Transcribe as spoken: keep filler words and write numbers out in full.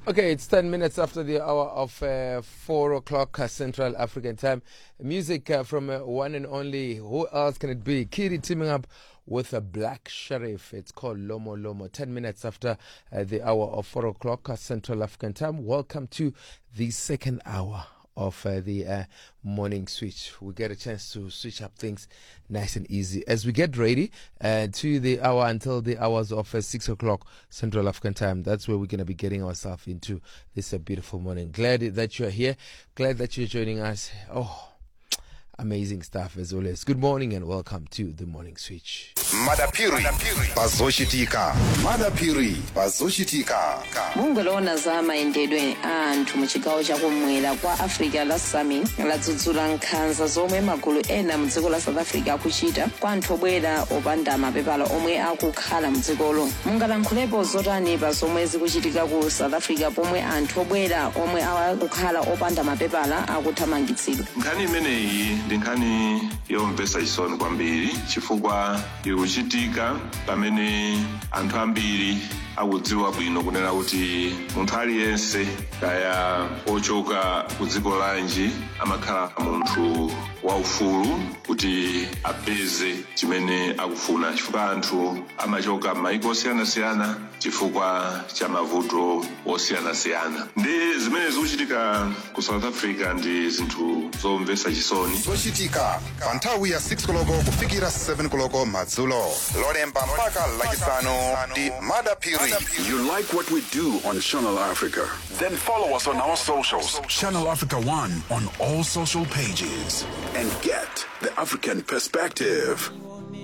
Okay, it's ten minutes after the hour of uh, four o'clock uh, Central African time. Music uh, from uh, one and only, who else can it be? Kiri teaming up with a Black Sherif. It's called Lomo Lomo. ten minutes after uh, the hour of four o'clock uh, Central African time. Welcome to the second hour of uh, the uh, morning switch. We get a chance to switch up things nice and easy as we get ready uh, to the hour until the hours of uh, six o'clock Central African time. That's where we're going to be getting ourselves into this uh, beautiful morning. Glad that you're here. Glad that you're joining us. Oh, amazing stuff as always. Good morning and welcome to the morning switch. Madapiri pazoshitika. Madapiri pazoshitika. Mungolona za maendedwe anthu muchigawo chakumwera kwa Africa la Sami ladzudzula nkhanza zomwe magulu ena mdziko la South Africa akuchita kwa anthu obwera opanda mapepala omwe akukhala mdzikolo. Mungalankhulepo zotani pa zomwe zikuchitika ku South Africa pomwe anthu obwera omwe akukhala opanda mapepala akuthamangitsidwa. Nkhani imeneyi ndi nkhani yomvetsa chisoni kwambiri chifukwa ikuchitika pamene anthu ambiri akudziwa bwino kunena kuti munthu aliyense kaya ochoka ku dziko lanji amakhala munthu waufulu kuti apeze chimene akufuna chifukwa anthu amachoka m'mayiko osiyanasiyana chifukwa cha mavuto osiyanasiyana. Ndi zimene zikuchitika ku South Africa ndi zinthu zomvetsa chisoni. Zochitika pa nthawi ya six koloko kufikira seven koloko madzulo. Lolemba mpaka lachisanu ndi Madapiri. You like what we do on Channel Africa? Then follow us on our socials. Channel Africa One on all social pages. And get the African perspective.